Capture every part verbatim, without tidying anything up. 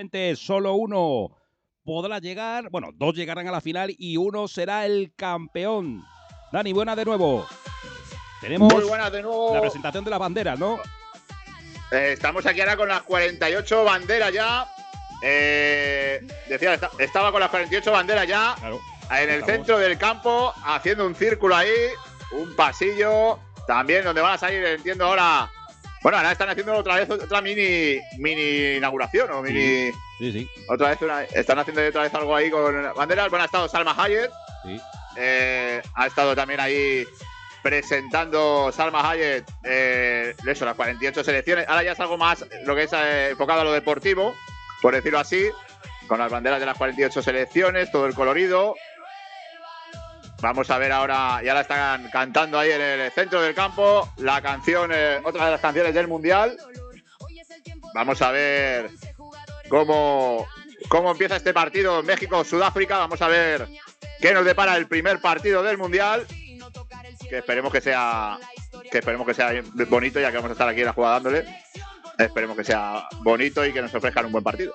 efectivamente, solo uno podrá llegar, bueno, dos llegarán a la final y uno será el campeón. Dani, buenas de nuevo. Tenemos Muy buenas de nuevo. La presentación de las banderas, ¿no? Eh, estamos aquí ahora con las cuarenta y ocho banderas ya. Eh, decía, está, estaba con las cuarenta y ocho banderas ya. Claro, en el estamos. centro del campo, haciendo un círculo ahí, un pasillo, también donde van a salir, entiendo ahora. Bueno, ahora están haciendo otra vez otra mini mini inauguración o mini. Sí, sí. sí. Otra vez una, están haciendo otra vez algo ahí con banderas. Bueno, ha estado Salma Hayek. Sí. Eh, ha estado también ahí presentando Salma Hayek eh, eso, las cuarenta y ocho selecciones. Ahora ya es algo más lo que es eh, enfocado a lo deportivo, por decirlo así, con las banderas de las cuarenta y ocho selecciones, todo el colorido. Vamos a ver ahora, ya la están cantando ahí en el centro del campo, la canción, eh, otra de las canciones del Mundial. Vamos a ver cómo, cómo empieza este partido México-Sudáfrica. Vamos a ver qué nos depara el primer partido del Mundial. Que esperemos que sea que esperemos que sea bonito, ya que vamos a estar aquí en la jugada dándole. Esperemos que sea bonito y que nos ofrezcan un buen partido.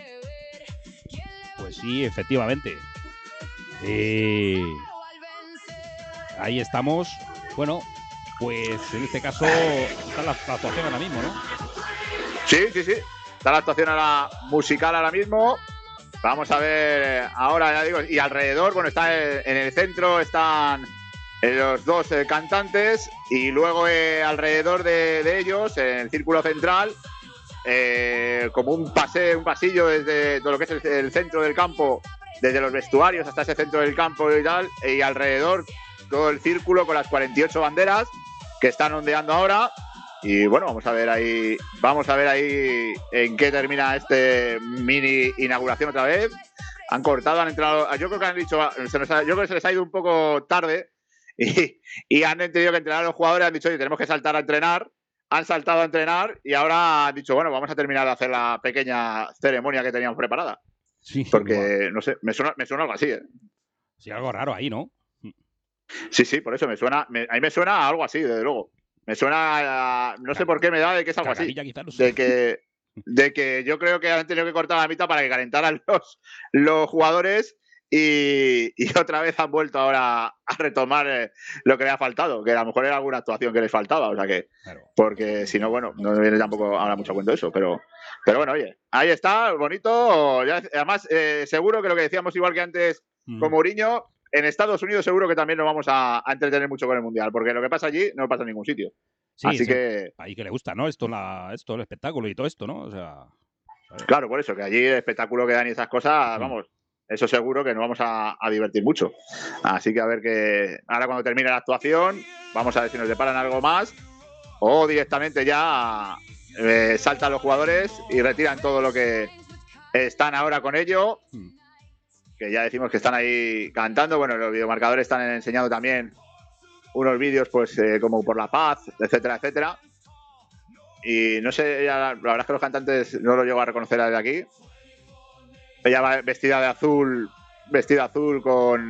Pues sí, efectivamente. Eh, ahí estamos. Bueno, pues en este caso está la, la actuación ahora mismo, ¿no? Sí, sí, sí. Está la actuación ahora musical ahora mismo. Vamos a ver ahora, ya digo, y alrededor, bueno, está en el centro, están los dos eh, cantantes y luego eh, alrededor de, de ellos, en el círculo central, eh, como un pase, un pasillo desde todo lo que es el, el centro del campo, desde los vestuarios hasta ese centro del campo y tal, y alrededor todo el círculo con las cuarenta y ocho banderas que están ondeando ahora. Y bueno, vamos a ver ahí, vamos a ver ahí en qué termina este mini inauguración otra vez. Han cortado, han entrado, yo creo que han dicho, se nos ha, yo creo que se les ha ido un poco tarde. Y, y han tenido que entrenar a los jugadores, han dicho, oye, tenemos que saltar a entrenar, han saltado a entrenar y ahora han dicho, bueno, vamos a terminar de hacer la pequeña ceremonia que teníamos preparada. Sí. Porque, Igual. no sé, me suena, me suena algo así, ¿eh? Sí, algo raro ahí, ¿no? Sí, sí, por eso me suena, me, a mí me suena a algo así, desde luego. Me suena, a, no sé por qué me da de que es algo así. Quizás, no sé. De que, de que yo creo que han tenido que cortar la mitad para que calentaran los, los jugadores. Y, y otra vez han vuelto ahora a retomar eh, lo que le ha faltado, que a lo mejor era alguna actuación que les faltaba, o sea que, claro. Porque si no, bueno, no me viene tampoco ahora mucho cuento eso, pero, pero bueno, oye, ahí está, bonito, ya, además eh, seguro que lo que decíamos igual que antes mm. con Mourinho, en Estados Unidos seguro que también nos vamos a, a entretener mucho con el Mundial, porque lo que pasa allí no pasa en ningún sitio. Sí, así sí, que... ahí que le gusta, ¿no? Esto, la, esto, el espectáculo y todo esto, ¿no? O sea... Claro, por eso, que allí el espectáculo que dan y esas cosas, mm. vamos... Eso seguro que nos vamos a, a divertir mucho. Así que a ver que ahora cuando termine la actuación, vamos a ver si nos deparan algo más o directamente ya eh, saltan los jugadores y retiran todo lo que están ahora con ello. Que ya decimos que están ahí cantando. Bueno, los videomarcadores están enseñando también unos vídeos, pues eh, como por la paz, etcétera, etcétera. Y no sé, ya, la verdad es que los cantantes no lo llego a reconocer desde aquí. Ella va vestida de azul, vestida azul con